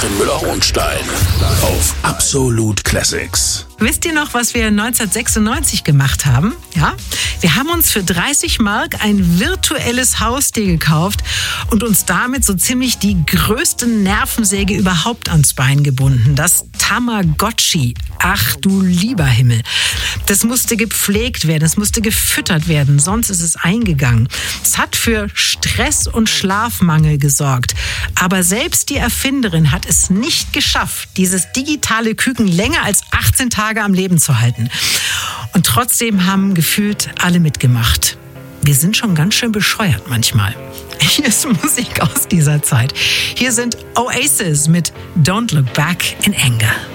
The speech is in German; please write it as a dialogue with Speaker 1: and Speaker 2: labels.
Speaker 1: Katrin Müller-Hohenstein auf Absolut Classics.
Speaker 2: Wisst ihr noch, was wir 1996 gemacht haben? Ja? Wir haben uns für 30 Mark ein virtuelles Haustier gekauft und uns damit so ziemlich die größte Nervensäge überhaupt ans Bein gebunden. Das Tamagotchi. Ach du lieber Himmel. Das musste gepflegt werden, es musste gefüttert werden, sonst ist es eingegangen. Es hat für Stress und Schlafmangel gesorgt. Aber selbst die Erfinderin hat es nicht geschafft, dieses digitale Küken länger als 18 Tage am Leben zu halten. Und trotzdem haben gefühlt alle mitgemacht. Wir sind schon ganz schön bescheuert manchmal. Hier ist Musik aus dieser Zeit. Hier sind Oasis mit Don't Look Back in Anger.